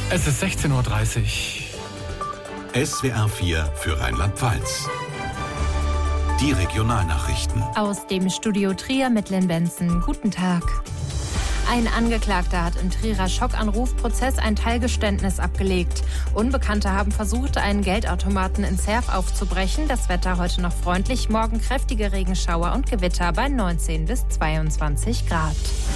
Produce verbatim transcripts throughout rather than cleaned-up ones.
Es ist sechzehn Uhr dreißig. S W R vier für Rheinland-Pfalz. Die Regionalnachrichten. Aus dem Studio Trier mit Lynn Benson. Guten Tag. Ein Angeklagter hat im Trierer Schockanrufprozess ein Teilgeständnis abgelegt. Unbekannte haben versucht, einen Geldautomaten in Zerf aufzubrechen. Das Wetter heute noch freundlich, morgen kräftige Regenschauer und Gewitter bei neunzehn bis zweiundzwanzig Grad.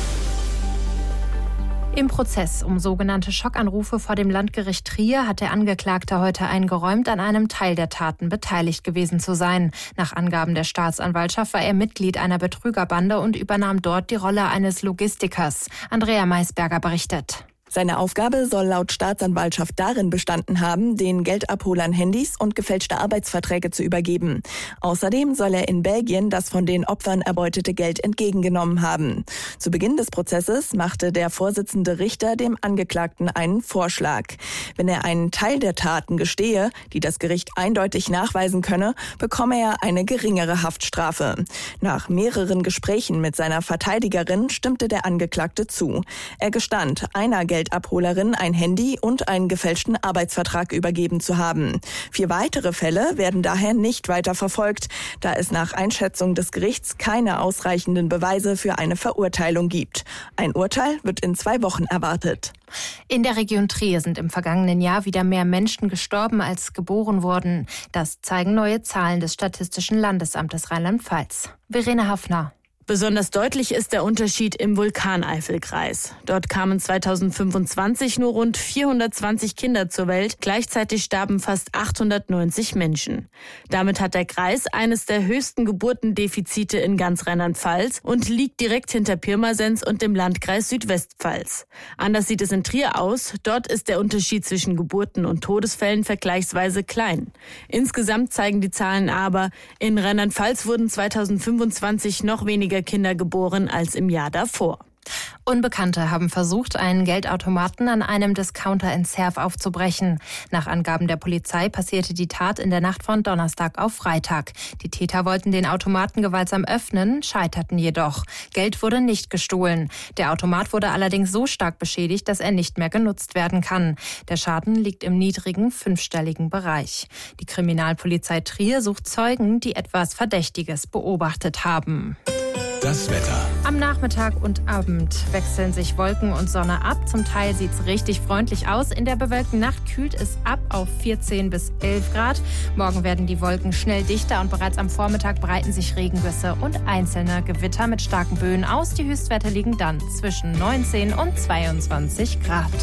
Im Prozess um sogenannte Schockanrufe vor dem Landgericht Trier hat der Angeklagte heute eingeräumt, an einem Teil der Taten beteiligt gewesen zu sein. Nach Angaben der Staatsanwaltschaft war er Mitglied einer Betrügerbande und übernahm dort die Rolle eines Logistikers. Andrea Maisberger berichtet. Seine Aufgabe soll laut Staatsanwaltschaft darin bestanden haben, den Geldabholern Handys und gefälschte Arbeitsverträge zu übergeben. Außerdem soll er in Belgien das von den Opfern erbeutete Geld entgegengenommen haben. Zu Beginn des Prozesses machte der Vorsitzende Richter dem Angeklagten einen Vorschlag. Wenn er einen Teil der Taten gestehe, die das Gericht eindeutig nachweisen könne, bekomme er eine geringere Haftstrafe. Nach mehreren Gesprächen mit seiner Verteidigerin stimmte der Angeklagte zu. Er gestand, einer Geldabholerin ein Handy und einen gefälschten Arbeitsvertrag übergeben zu haben. Vier weitere Fälle werden daher nicht weiter verfolgt, da es nach Einschätzung des Gerichts keine ausreichenden Beweise für eine Verurteilung gibt. Ein Urteil wird in zwei Wochen erwartet. In der Region Trier sind im vergangenen Jahr wieder mehr Menschen gestorben, als geboren wurden. Das zeigen neue Zahlen des Statistischen Landesamtes Rheinland-Pfalz. Verena Hafner. Besonders deutlich ist der Unterschied im Vulkaneifelkreis. Dort kamen zweitausendfünfundzwanzig nur rund vierhundertzwanzig Kinder zur Welt. Gleichzeitig starben fast achthundertneunzig Menschen. Damit hat der Kreis eines der höchsten Geburtendefizite in ganz Rheinland-Pfalz und liegt direkt hinter Pirmasens und dem Landkreis Südwestpfalz. Anders sieht es in Trier aus. Dort ist der Unterschied zwischen Geburten und Todesfällen vergleichsweise klein. Insgesamt zeigen die Zahlen aber, in Rheinland-Pfalz wurden zweitausendfünfundzwanzig noch weniger Kinder geboren als im Jahr davor. Unbekannte haben versucht, einen Geldautomaten an einem Discounter in Zerf aufzubrechen. Nach Angaben der Polizei passierte die Tat in der Nacht von Donnerstag auf Freitag. Die Täter wollten den Automaten gewaltsam öffnen, scheiterten jedoch. Geld wurde nicht gestohlen. Der Automat wurde allerdings so stark beschädigt, dass er nicht mehr genutzt werden kann. Der Schaden liegt im niedrigen fünfstelligen Bereich. Die Kriminalpolizei Trier sucht Zeugen, die etwas Verdächtiges beobachtet haben. Das Wetter. Am Nachmittag und Abend wechseln sich Wolken und Sonne ab. Zum Teil sieht es richtig freundlich aus. In der bewölkten Nacht kühlt es ab auf vierzehn bis elf Grad. Morgen werden die Wolken schnell dichter und bereits am Vormittag breiten sich Regengüsse und einzelne Gewitter mit starken Böen aus. Die Höchstwerte liegen dann zwischen neunzehn und zweiundzwanzig Grad.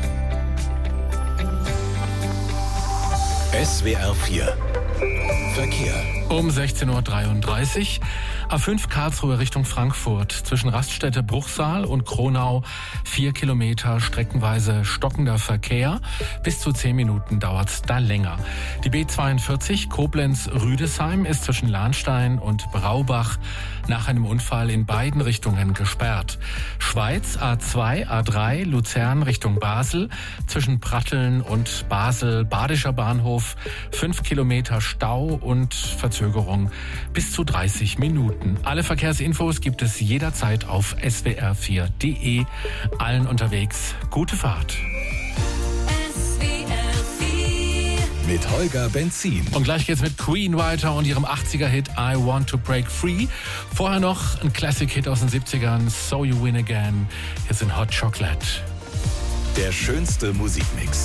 S W R vier Verkehr. Um sechzehn Uhr dreiunddreißig. A fünf Karlsruhe Richtung Frankfurt. Zwischen Raststätte Bruchsal und Kronau vier Kilometer streckenweise stockender Verkehr. Bis zu zehn Minuten dauert's da länger. Die B zweiundvierzig Koblenz-Rüdesheim ist zwischen Lahnstein und Braubach nach einem Unfall in beiden Richtungen gesperrt. Schweiz A zwei, A drei Luzern Richtung Basel. Zwischen Pratteln und Basel Badischer Bahnhof fünf Kilometer Stau und Verzögerung bis zu dreißig Minuten. Alle Verkehrsinfos gibt es jederzeit auf S W R vier Punkt de. Allen unterwegs gute Fahrt. S W R vier mit Holger Benzin. Und gleich geht's mit Queen weiter und ihrem achtziger-Hit I Want to Break Free. Vorher noch ein Classic-Hit aus den siebzigern, So You Win Again. Hier sind Hot Chocolate. Der schönste Musikmix.